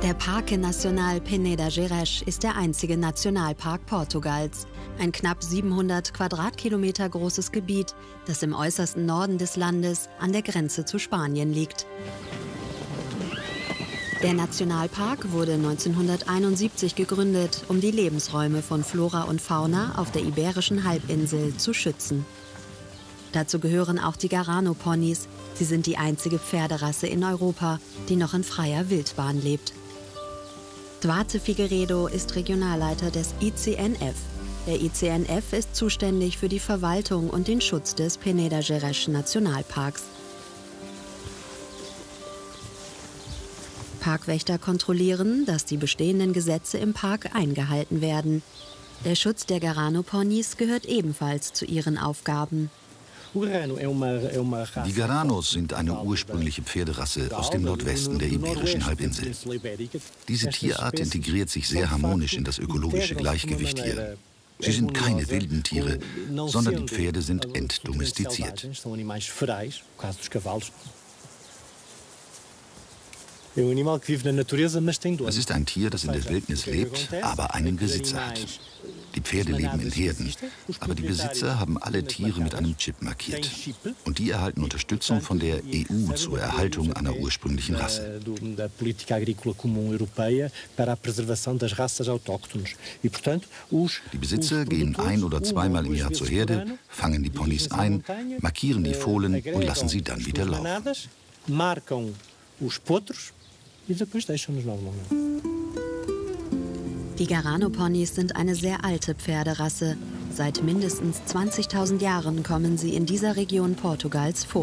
Der Parque Nacional Peneda Gerês ist der einzige Nationalpark Portugals. Ein knapp 700 Quadratkilometer großes Gebiet, das im äußersten Norden des Landes an der Grenze zu Spanien liegt. Der Nationalpark wurde 1971 gegründet, um die Lebensräume von Flora und Fauna auf der Iberischen Halbinsel zu schützen. Dazu gehören auch die Garano-Ponys. Sie sind die einzige Pferderasse in Europa, die noch in freier Wildbahn lebt. Duarte Figueiredo ist Regionalleiter des ICNF. Der ICNF ist zuständig für die Verwaltung und den Schutz des Peneda Gerês Nationalparks. Parkwächter kontrollieren, dass die bestehenden Gesetze im Park eingehalten werden. Der Schutz der Garano-Ponys gehört ebenfalls zu ihren Aufgaben. Die Garanos sind eine ursprüngliche Pferderasse aus dem Nordwesten der Iberischen Halbinsel. Diese Tierart integriert sich sehr harmonisch in das ökologische Gleichgewicht hier. Sie sind keine wilden Tiere, sondern die Pferde sind entdomestiziert. Es ist ein Tier, das in der Wildnis lebt, aber einen Besitzer hat. Die Pferde leben in Herden, aber die Besitzer haben alle Tiere mit einem Chip markiert. Und die erhalten Unterstützung von der EU zur Erhaltung einer ursprünglichen Rasse. Die Besitzer gehen ein- oder zweimal im Jahr zur Herde, fangen die Ponys ein, markieren die Fohlen und lassen sie dann wieder laufen. Die Garano-Ponys sind eine sehr alte Pferderasse. Seit mindestens 20.000 Jahren kommen sie in dieser Region Portugals vor.